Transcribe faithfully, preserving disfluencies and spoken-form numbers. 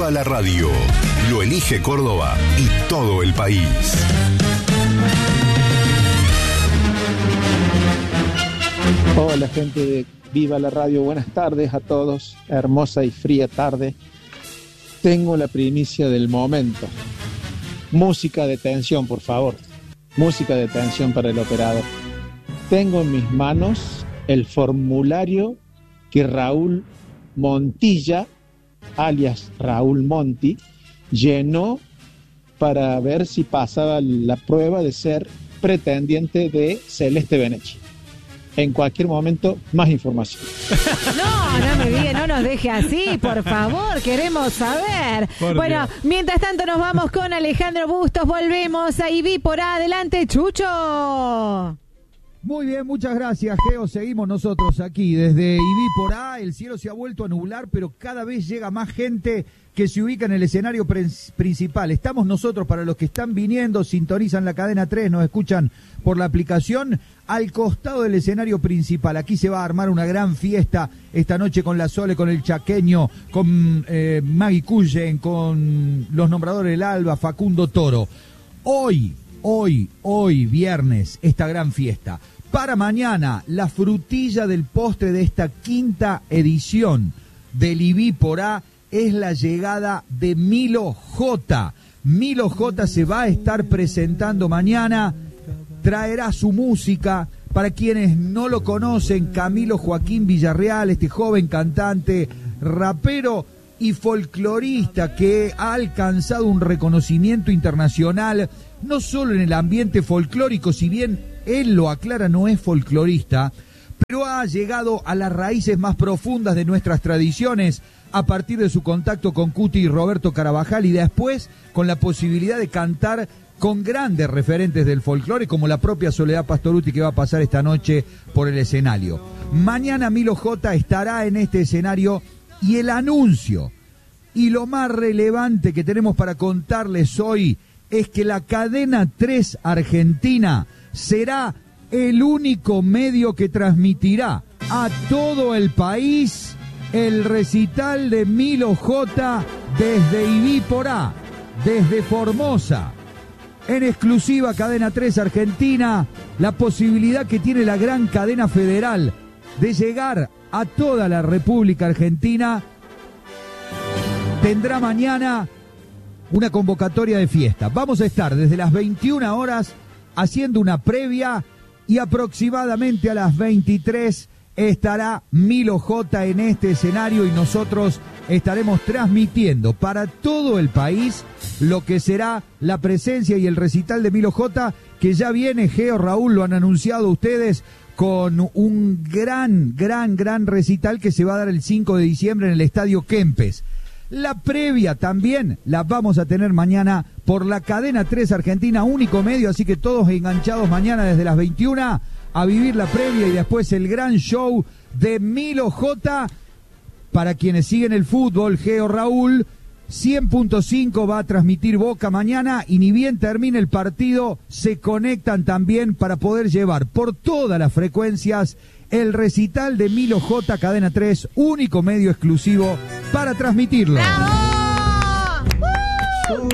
Viva la radio. Lo elige Córdoba y todo el país. Hola gente de Viva la radio, buenas tardes a todos. Hermosa y fría tarde. Tengo la primicia del momento. Música de tensión, por favor. Música de tensión para el operador. Tengo en mis manos el formulario que Raúl Montilla, alias Raúl Monti, llenó para ver si pasaba la prueba de ser pretendiente de Celeste Benechi. En cualquier momento, más información. No, no me diga, no nos deje así, por favor, queremos saber. Por bueno, Dios. Mientras tanto nos vamos con Alejandro Bustos, volvemos a I V I por A. Adelante, Chucho. Muy bien, muchas gracias, Geo. Seguimos nosotros aquí desde I V I por A. El cielo se ha vuelto a nublar, pero cada vez llega más gente que se ubica en el escenario principal. Estamos nosotros, para los que están viniendo, sintonizan la cadena tres, nos escuchan por la aplicación, al costado del escenario principal. Aquí se va a armar una gran fiesta esta noche con la Sole, con el Chaqueño, con eh, Maggie Cullen, con los nombradores del Alba, Facundo Toro. Hoy, hoy, hoy, viernes, esta gran fiesta. Para mañana, la frutilla del postre de esta quinta edición del I V I por A es la llegada de Milo J. Milo J se va a estar presentando mañana, traerá su música. Para quienes no lo conocen, Camilo Joaquín Villarreal, este joven cantante, rapero y folclorista que ha alcanzado un reconocimiento internacional, no solo en el ambiente folclórico, si bien él lo aclara, no es folclorista, pero ha llegado a las raíces más profundas de nuestras tradiciones a partir de su contacto con Cuti y Roberto Carabajal, y después con la posibilidad de cantar con grandes referentes del folclore, como la propia Soledad Pastoruti, que va a pasar esta noche por el escenario. Mañana Milo J estará en este escenario, y el anuncio y lo más relevante que tenemos para contarles hoy es que la cadena tres Argentina será el único medio que transmitirá a todo el país el recital de Milo J desde I V I por A, desde Formosa. En exclusiva, cadena tres Argentina, la posibilidad que tiene la gran cadena federal de llegar a toda la República Argentina, tendrá mañana una convocatoria de fiesta. Vamos a estar desde las veintiuna horas haciendo una previa, y aproximadamente a las veintitrés estará Milo J en este escenario, y nosotros estaremos transmitiendo para todo el país lo que será la presencia y el recital de Milo J, que ya viene. Geo, Raúl, lo han anunciado ustedes, con un gran, gran, gran recital que se va a dar el cinco de diciembre en el Estadio Kempes. La previa también la vamos a tener mañana por la cadena tres Argentina, único medio, así que todos enganchados mañana desde las veintiuna a vivir la previa, y después el gran show de Milo J. Para quienes siguen el fútbol, Geo, Raúl, cien punto cinco va a transmitir Boca mañana, y ni bien termine el partido se conectan también para poder llevar por todas las frecuencias el recital de Milo J. Cadena tres, único medio exclusivo para transmitirlo. ¡Bravo! ¡Uh!